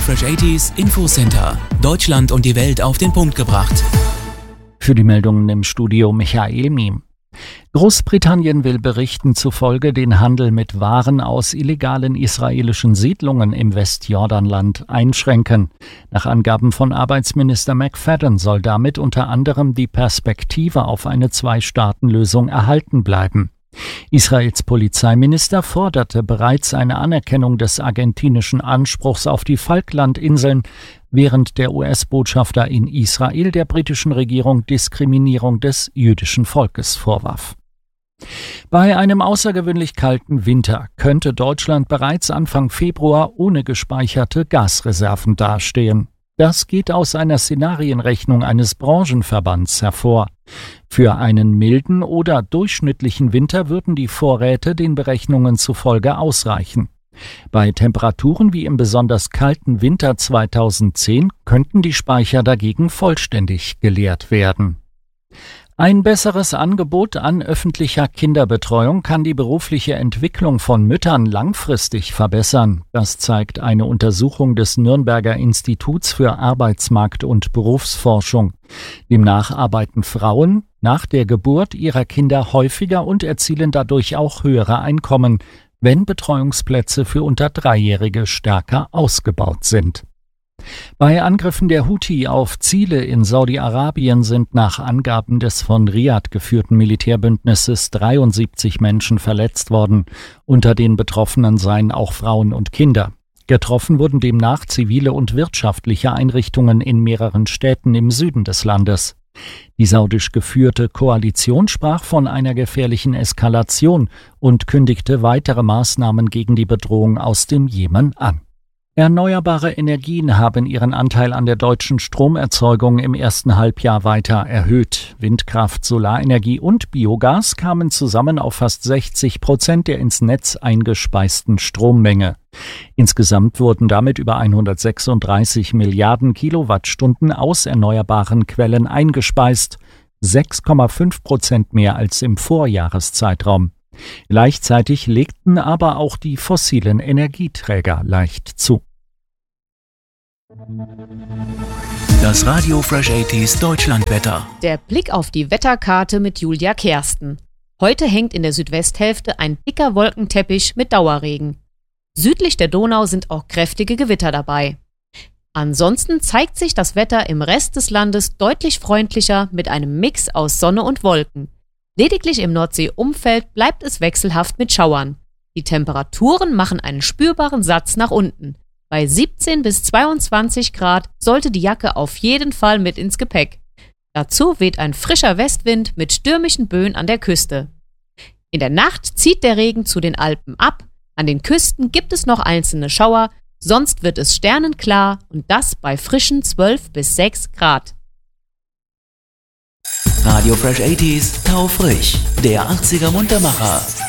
Fresh 80s Infocenter. Deutschland und die Welt auf den Punkt gebracht. Für die Meldungen im Studio Michael Miem. Großbritannien will Berichten zufolge den Handel mit Waren aus illegalen israelischen Siedlungen im Westjordanland einschränken. Nach Angaben von Arbeitsminister McFadden soll damit unter anderem die Perspektive auf eine Zwei-Staaten-Lösung erhalten bleiben. Israels Polizeiminister forderte bereits eine Anerkennung des argentinischen Anspruchs auf die Falklandinseln, während der US-Botschafter in Israel der britischen Regierung Diskriminierung des jüdischen Volkes vorwarf. Bei einem außergewöhnlich kalten Winter könnte Deutschland bereits Anfang Februar ohne gespeicherte Gasreserven dastehen. Das geht aus einer Szenarienrechnung eines Branchenverbands hervor. Für einen milden oder durchschnittlichen Winter würden die Vorräte den Berechnungen zufolge ausreichen. Bei Temperaturen wie im besonders kalten Winter 2010 könnten die Speicher dagegen vollständig geleert werden. Ein besseres Angebot an öffentlicher Kinderbetreuung kann die berufliche Entwicklung von Müttern langfristig verbessern. Das zeigt eine Untersuchung des Nürnberger Instituts für Arbeitsmarkt- und Berufsforschung. Demnach arbeiten Frauen nach der Geburt ihrer Kinder häufiger und erzielen dadurch auch höhere Einkommen, wenn Betreuungsplätze für unter 3-Jährige stärker ausgebaut sind. Bei Angriffen der Houthi auf Ziele in Saudi-Arabien sind nach Angaben des von Riad geführten Militärbündnisses 73 Menschen verletzt worden. Unter den Betroffenen seien auch Frauen und Kinder. Getroffen wurden demnach zivile und wirtschaftliche Einrichtungen in mehreren Städten im Süden des Landes. Die saudisch geführte Koalition sprach von einer gefährlichen Eskalation und kündigte weitere Maßnahmen gegen die Bedrohung aus dem Jemen an. Erneuerbare Energien haben ihren Anteil an der deutschen Stromerzeugung im ersten Halbjahr weiter erhöht. Windkraft, Solarenergie und Biogas kamen zusammen auf fast 60% der ins Netz eingespeisten Strommenge. Insgesamt wurden damit über 136 Milliarden Kilowattstunden aus erneuerbaren Quellen eingespeist, 6,5% mehr als im Vorjahreszeitraum. Gleichzeitig legten aber auch die fossilen Energieträger leicht zu. Das Radio Fresh 80s Deutschlandwetter. Der Blick auf die Wetterkarte mit Julia Kersten. Heute hängt in der Südwesthälfte ein dicker Wolkenteppich mit Dauerregen. Südlich der Donau sind auch kräftige Gewitter dabei. Ansonsten zeigt sich das Wetter im Rest des Landes deutlich freundlicher mit einem Mix aus Sonne und Wolken. Lediglich im Nordseeumfeld bleibt es wechselhaft mit Schauern. Die Temperaturen machen einen spürbaren Satz nach unten. Bei 17 bis 22 Grad sollte die Jacke auf jeden Fall mit ins Gepäck. Dazu weht ein frischer Westwind mit stürmischen Böen an der Küste. In der Nacht zieht der Regen zu den Alpen ab. An den Küsten gibt es noch einzelne Schauer, sonst wird es sternenklar und das bei frischen 12 bis 6 Grad. Radio Fresh 80s Taufrisch, der 80er Muntermacher.